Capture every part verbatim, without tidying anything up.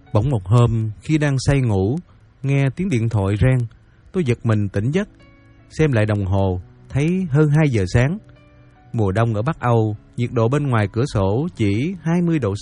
Bỗng một hôm khi đang say ngủ, nghe tiếng điện thoại reng, tôi giật mình tỉnh giấc. Xem lại đồng hồ, thấy hơn hai giờ sáng. Mùa đông ở Bắc Âu, nhiệt độ bên ngoài cửa sổ chỉ hai mươi độ C.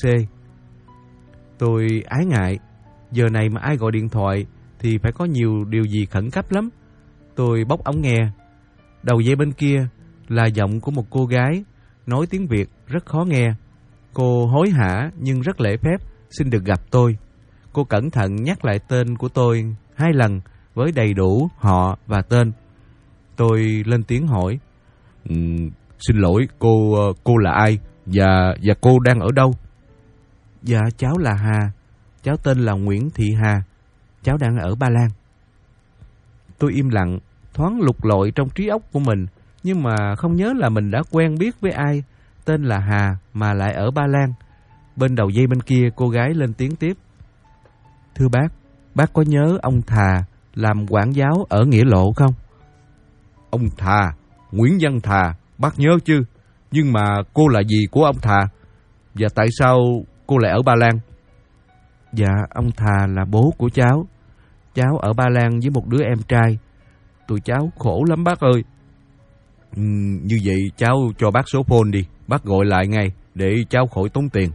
Tôi ái ngại, giờ này mà ai gọi điện thoại thì phải có nhiều điều gì khẩn cấp lắm. Tôi bóc ống nghe. Đầu dây bên kia là giọng của một cô gái, nói tiếng Việt rất khó nghe. Cô hối hả nhưng rất lễ phép, xin được gặp tôi. Cô cẩn thận nhắc lại tên của tôi hai lần với đầy đủ họ và tên. Tôi lên tiếng hỏi, ừ, xin lỗi, cô cô là ai và và cô đang ở đâu? Dạ cháu là Hà, cháu tên là Nguyễn Thị Hà, cháu đang ở Ba Lan. Tôi im lặng, thoáng lục lọi trong trí óc của mình, nhưng mà không nhớ là mình đã quen biết với ai tên là Hà mà lại ở Ba Lan. Bên đầu dây bên kia cô gái lên tiếng tiếp, thưa bác, bác có nhớ ông Thà làm quản giáo ở Nghĩa Lộ không? Ông Thà, Nguyễn Văn Thà, bác nhớ chứ. Nhưng mà cô là gì của ông Thà? Và tại sao cô lại ở Ba Lan? Dạ, ông Thà là bố của cháu. Cháu ở Ba Lan với một đứa em trai. Tụi cháu khổ lắm bác ơi. Ừ, như vậy cháu cho bác số phone đi, bác gọi lại ngay để cháu khỏi tốn tiền.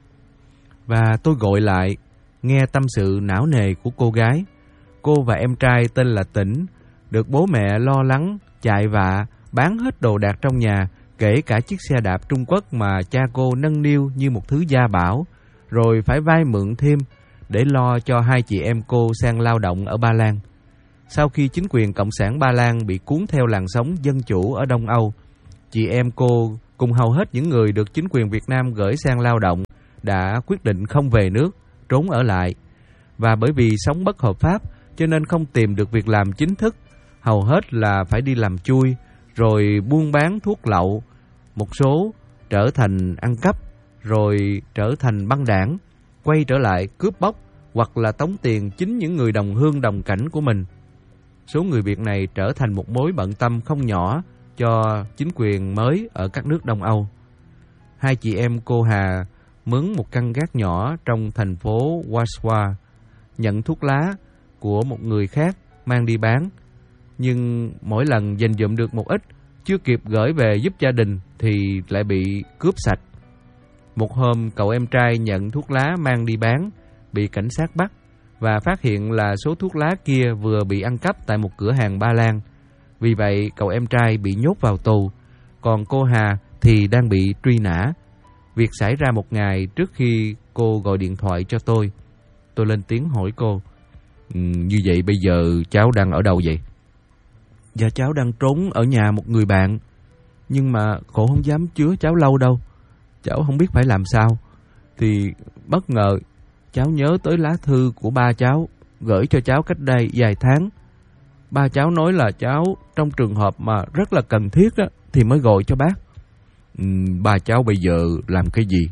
Và tôi gọi lại, nghe tâm sự não nề của cô gái. Cô và em trai tên là Tĩnh được bố mẹ lo lắng, chạy vạ, bán hết đồ đạc trong nhà, kể cả chiếc xe đạp Trung Quốc mà cha cô nâng niu như một thứ gia bảo, rồi phải vay mượn thêm để lo cho hai chị em cô sang lao động ở Ba Lan. Sau khi chính quyền Cộng sản Ba Lan bị cuốn theo làn sóng dân chủ ở Đông Âu, chị em cô cùng hầu hết những người được chính quyền Việt Nam gửi sang lao động đã quyết định không về nước, trốn ở lại. Và bởi vì sống bất hợp pháp cho nên không tìm được việc làm chính thức, hầu hết là phải đi làm chui, rồi buôn bán thuốc lậu, một số trở thành ăn cắp, rồi trở thành băng đảng, quay trở lại cướp bóc hoặc là tống tiền chính những người đồng hương đồng cảnh của mình. Số người Việt này trở thành một mối bận tâm không nhỏ cho chính quyền mới ở các nước Đông Âu. Hai chị em cô Hà mướn một căn gác nhỏ trong thành phố Warsaw, nhận thuốc lá của một người khác mang đi bán. Nhưng mỗi lần dành dụm được một ít, chưa kịp gửi về giúp gia đình thì lại bị cướp sạch. Một hôm cậu em trai nhận thuốc lá mang đi bán, bị cảnh sát bắt và phát hiện là số thuốc lá kia vừa bị ăn cắp tại một cửa hàng Ba Lan. Vì vậy cậu em trai bị nhốt vào tù, còn cô Hà thì đang bị truy nã. Việc xảy ra một ngày trước khi cô gọi điện thoại cho tôi. Tôi lên tiếng hỏi cô, ừ, như vậy bây giờ cháu đang ở đâu vậy? Dạ cháu đang trốn ở nhà một người bạn, nhưng mà cổ không dám chứa cháu lâu đâu. Cháu không biết phải làm sao. Thì bất ngờ cháu nhớ tới lá thư của ba cháu gửi cho cháu cách đây vài tháng. Ba cháu nói là cháu trong trường hợp mà rất là cần thiết á, thì mới gọi cho bác. Ừ, ba cháu bây giờ làm cái gì?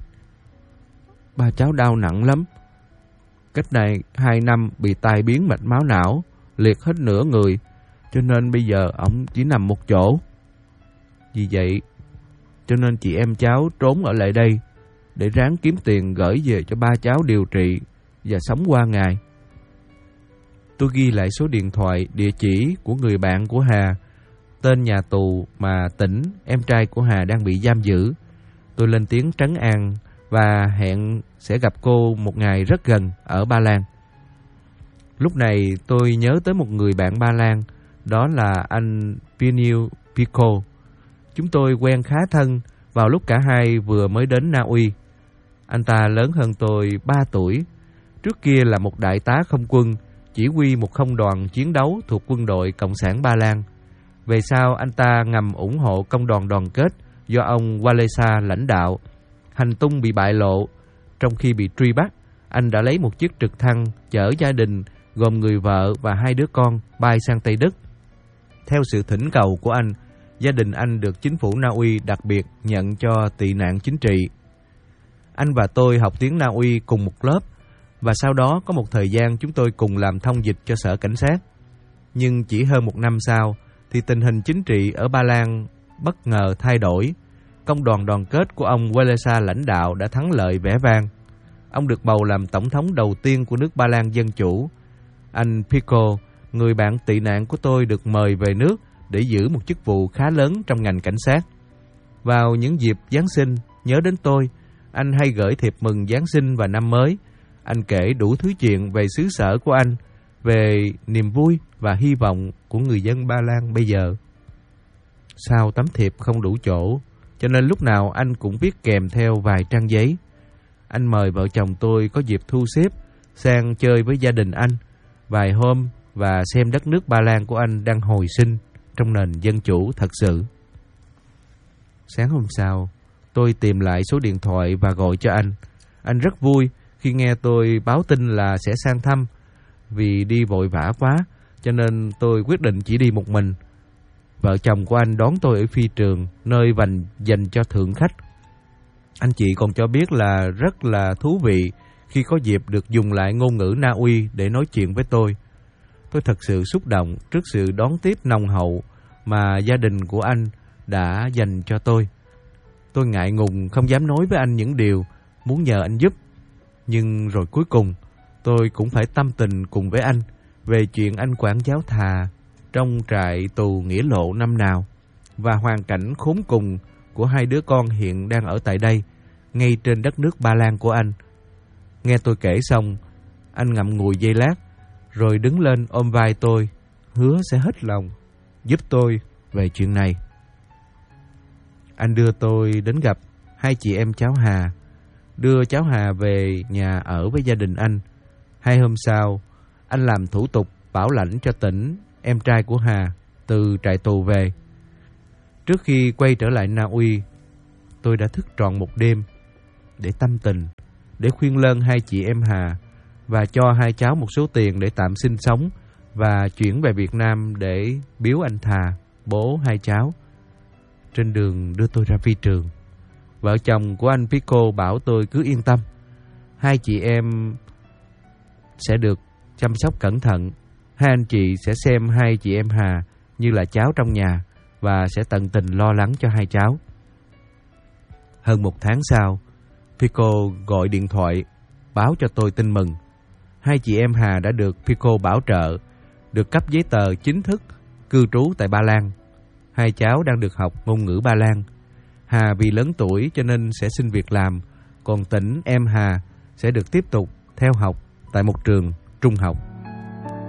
Ba cháu đau nặng lắm. Cách đây hai năm bị tai biến mạch máu não, liệt hết nửa người, cho nên bây giờ ổng chỉ nằm một chỗ. Vì vậy cho nên chị em cháu trốn ở lại đây để ráng kiếm tiền gửi về cho ba cháu điều trị và sống qua ngày. Tôi ghi lại số điện thoại, địa chỉ của người bạn của Hà, tên nhà tù mà Tĩnh, em trai của Hà đang bị giam giữ. Tôi lên tiếng trấn an và hẹn sẽ gặp cô một ngày rất gần ở Ba Lan. Lúc này tôi nhớ tới một người bạn Ba Lan, đó là anh Piniu Pico. Chúng tôi quen khá thân vào lúc cả hai vừa mới đến Na Uy. Anh ta lớn hơn tôi ba tuổi. Trước kia là một đại tá không quân, chỉ huy một không đoàn chiến đấu thuộc quân đội Cộng sản Ba Lan. Về sau anh ta ngầm ủng hộ công đoàn đoàn kết do ông Walesa lãnh đạo. Hành tung bị bại lộ. Trong khi bị truy bắt, anh đã lấy một chiếc trực thăng chở gia đình gồm người vợ và hai đứa con bay sang Tây Đức. Theo sự thỉnh cầu của anh, gia đình anh được chính phủ Na Uy đặc biệt nhận cho tị nạn chính trị. Anh và tôi học tiếng Na Uy cùng một lớp, và sau đó có một thời gian chúng tôi cùng làm thông dịch cho sở cảnh sát. Nhưng chỉ hơn một năm sau thì tình hình chính trị ở Ba Lan bất ngờ thay đổi. Công đoàn đoàn kết của ông Walesa lãnh đạo đã thắng lợi vẻ vang. ông được bầu làm tổng thống đầu tiên của nước Ba Lan Dân Chủ. Anh Pico, người bạn tị nạn của tôi, được mời về nước để giữ một chức vụ khá lớn trong ngành cảnh sát. Vào những dịp Giáng sinh, nhớ đến tôi, anh hay gửi thiệp mừng Giáng sinh và năm mới. Anh kể đủ thứ chuyện về xứ sở của anh, về niềm vui và hy vọng của người dân Ba Lan bây giờ. Sao tấm thiệp không đủ chỗ, cho nên lúc nào anh cũng viết kèm theo vài trang giấy. Anh mời vợ chồng tôi có dịp thu xếp sang chơi với gia đình anh vài hôm và xem đất nước Ba Lan của anh đang hồi sinh trong nền dân chủ thật sự. Sáng hôm sau, tôi tìm lại số điện thoại và gọi cho anh. Anh rất vui khi nghe tôi báo tin là sẽ sang thăm. Vì đi vội vã quá, cho nên tôi quyết định chỉ đi một mình. Vợ chồng của anh đón tôi ở phi trường, nơi vành dành cho thượng khách. Anh chị còn cho biết là rất là thú vị khi có dịp được dùng lại ngôn ngữ Na Uy để nói chuyện với tôi. Tôi thật sự xúc động trước sự đón tiếp nồng hậu mà gia đình của anh đã dành cho tôi. Tôi ngại ngùng không dám nói với anh những điều muốn nhờ anh giúp. Nhưng rồi cuối cùng, tôi cũng phải tâm tình cùng với anh về chuyện anh quản giáo thà trong trại tù Nghĩa Lộ năm nào và hoàn cảnh khốn cùng của hai đứa con hiện đang ở tại đây, ngay trên đất nước Ba Lan của anh. Nghe tôi kể xong, anh ngậm ngùi giây lát, rồi đứng lên ôm vai tôi, hứa sẽ hết lòng giúp tôi về chuyện này. Anh đưa tôi đến gặp hai chị em cháu Hà, đưa cháu Hà về nhà ở với gia đình anh. Hai hôm sau, anh làm thủ tục bảo lãnh cho Tĩnh, em trai của Hà, từ trại tù về. Trước khi quay trở lại Na Uy, tôi đã thức trọn một đêm để tâm tình, để khuyên lơn hai chị em Hà và cho hai cháu một số tiền để tạm sinh sống và chuyển về Việt Nam để biếu anh Thà, bố hai cháu. Trên đường đưa tôi ra phi trường, vợ chồng của anh Pico bảo tôi cứ yên tâm, hai chị em sẽ được chăm sóc cẩn thận. Hai anh chị sẽ xem hai chị em Hà như là cháu trong nhà và sẽ tận tình lo lắng cho hai cháu. Hơn một tháng sau, Pico gọi điện thoại báo cho tôi tin mừng. Hai chị em Hà đã được Pico bảo trợ, được cấp giấy tờ chính thức cư trú tại Ba Lan. Hai cháu đang được học ngôn ngữ Ba Lan. Hà vì lớn tuổi cho nên sẽ xin việc làm, còn Tĩnh, em Hà, sẽ được tiếp tục theo học tại một trường trung học.